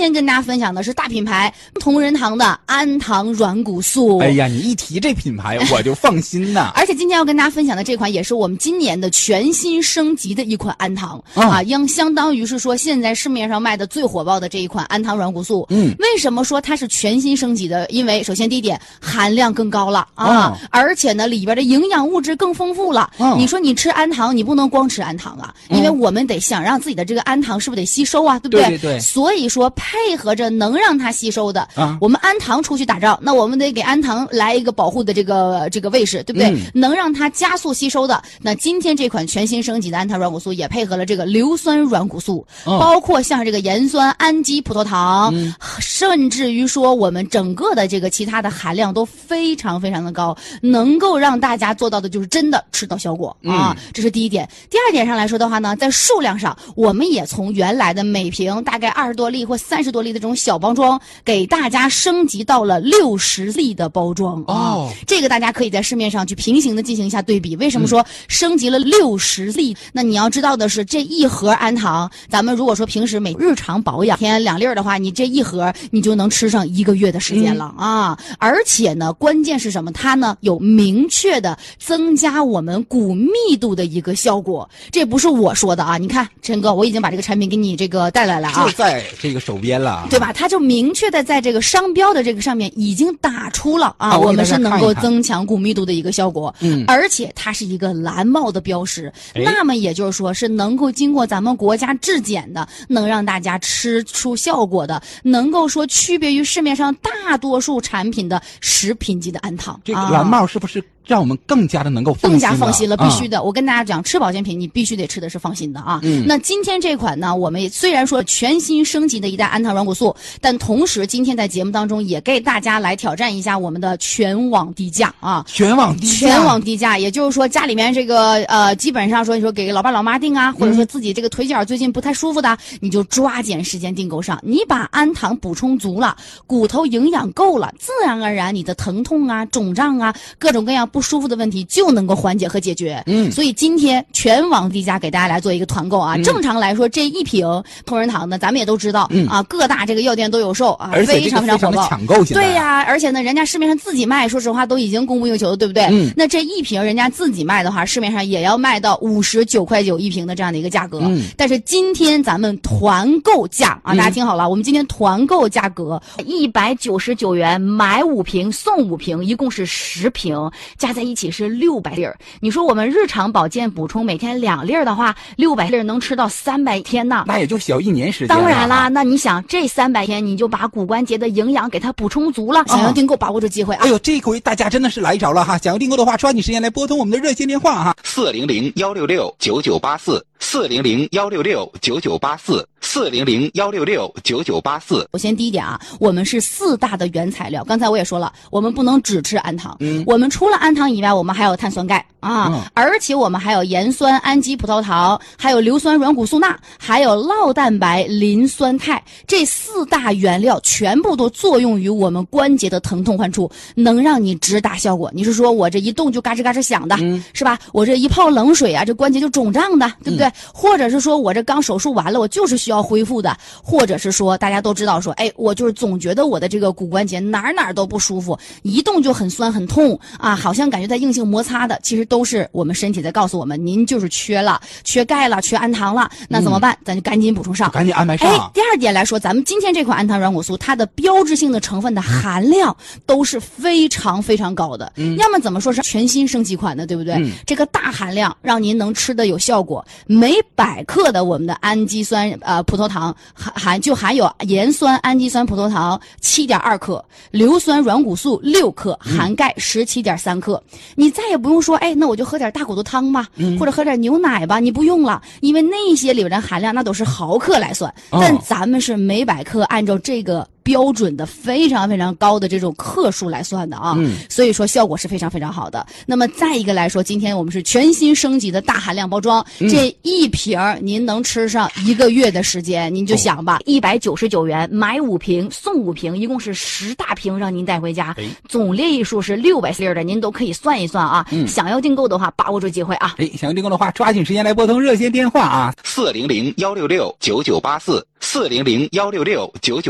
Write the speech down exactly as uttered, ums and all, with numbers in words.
天跟大家分享的是大品牌同仁堂的安糖软骨素。 哎呀，你一提这品牌我就放心呐。 而且今天要跟大家分享的这款也是我们今年的全新升级的一款安糖、嗯、啊，应相当于是说现在市面上卖的最火爆的这一款安糖软骨素。嗯，为什么说它是全新升级的？因为首先第一点，含量更高了啊、嗯，而且呢里边的营养物质更丰富了。嗯，你说你吃安糖，你不能光吃安糖啊，因为我们得想让自己的这个安糖是不是得吸收啊，对不对？ 对对对。 所以说配合着能让它吸收的，啊，我们安糖出去打仗，那我们得给安糖来一个保护的这个这个卫士，对不对？嗯、能让它加速吸收的。那今天这款全新升级的安糖软骨素也配合了这个硫酸软骨素，哦、包括像这个盐酸氨基葡萄糖、嗯，甚至于说我们整个的这个其他的含量都非常非常的高，能够让大家做到的就是真的吃到效果、嗯、啊，这是第一点。第二点上来说的话呢，在数量上，我们也从原来的每瓶大概二十多粒或三十多粒的这种小包装，给大家升级到了六十粒的包装哦、啊。这个大家可以在市面上去平行的进行一下对比。为什么说升级了六十粒？嗯、那你要知道的是，这一盒安糖，咱们如果说平时每日常保养天两粒的话，你这一盒你就能吃上一个月的时间了、嗯、啊！而且呢，关键是什么？它呢有明确的增加我们骨密度的一个效果。这不是我说的啊！你看，陈哥，我已经把这个产品给你这个带来了啊， 就在这个手边了， 对吧？它就明确的在这个商标的这个上面已经打出了啊，啊我们是能够增强骨密度的一个效果。嗯，而且它是一个蓝帽的标识，那么也就是说是能够经过咱们国家质检的，能让大家吃出效果的，能够说区别于市面上大多数产品的食品级的安糖。 这个蓝帽是不是让我们更加的能够放心了？ 更加放心了，必须的。啊、我跟大家讲，吃保健品你必须得吃的是放心的啊。嗯。那今天这款呢，我们虽然说全新升级的一代安糖软骨素，但同时今天在节目当中也给大家来挑战一下我们的全网低价啊！ 全网低价， 全网低价，也就是说家里面这个呃，基本上说你说给老爸老妈订啊，或者说自己这个腿脚最近不太舒服的，嗯、你就抓紧时间订购上。你把安糖补充足了，骨头营养够了，自然而然你的疼痛啊、肿胀啊、各种各样不舒服的问题就能够缓解和解决。嗯，所以今天全网低价给大家来做一个团购啊。嗯、正常来说，这一瓶同仁堂呢，咱们也都知道、嗯、啊，各大这个药店都有售啊， 而且非常非常火爆， 抢购。 对呀，而且呢，人家市面上自己卖，说实话都已经供不应求的，对不对？嗯。那这一瓶人家自己卖的话，市面上也要卖到五十九块九一瓶的这样的一个价格。嗯。但是今天咱们团购价啊，大家听好了，嗯、我们今天团购价格一百九十九元，买五瓶送五瓶，一共是十瓶，加在一起是六百粒儿。你说我们日常保健补充每天两粒儿的话，六百粒儿能吃到三百天呢？ 那也就小一年时间。 当然啦，那你想这三百天，你就把骨关节的营养给它补充足了。想要订购，把握住机会啊！ 哎呦，这一回大家真的是来着了哈！想要订购的话，抓紧时间来拨通我们的热线电话哈， 四零零幺六六九九八四，四零零幺六六九九八四，四零零幺六六九九八四。 首先第一点啊，我们是四大的原材料。刚才我也说了，我们不能只吃安糖，嗯，我们除了安糖以外，我们还有碳酸钙啊，嗯、而且我们还有盐酸氨基葡萄糖，还有硫酸软骨素钠，还有酪蛋白、磷酸肽，这四大原料全部都作用于我们关节的疼痛患处，能让你直达效果。你是说我这一动就嘎吱嘎吱响的，嗯、是吧？我这一泡冷水啊，这关节就肿胀的，对不对？嗯、或者是说我这刚手术完了，我就是需要恢复的，或者是说大家都知道说，哎，我就是总觉得我的这个骨关节哪哪都不舒服，一动就很酸很痛啊，好像感觉在硬性摩擦的，其实都是我们身体在告诉我们，您就是缺了，缺钙了，缺安糖了，那怎么办？嗯、咱就赶紧补充上， 赶紧安排上。 哎，第二点来说，咱们今天这款安糖软骨素，它的标志性的成分的含量都是非常非常高的。嗯，要么怎么说是全新升级款的，对不对？嗯，这个大含量让您能吃的有效果，每百克的我们的氨基酸呃葡萄糖含含就含有盐酸氨基酸葡萄糖七点二克，硫酸软骨素六克，含钙十七点三克。你再也不用说，哎，那我就喝点大骨头汤吧，嗯、或者喝点牛奶吧，你不用了，因为那些里边的含量那都是毫克来算，哦、但咱们是每百克按照这个标准的非常非常高的这种克数来算的啊，嗯、所以说效果是非常非常好的。那么再一个来说，今天我们是全新升级的大含量包装，嗯、这一瓶您能吃上一个月的时间，您就想吧，一百九十九元买五瓶送五瓶，一共是十大瓶让您带回家，哎、总列一数是六百粒的，您都可以算一算啊。嗯、想要订购的话，把握住机会啊！ 哎，想要订购的话，抓紧时间来拨通热线电话啊， 四零零幺六六九九八四，四零零幺六六九九。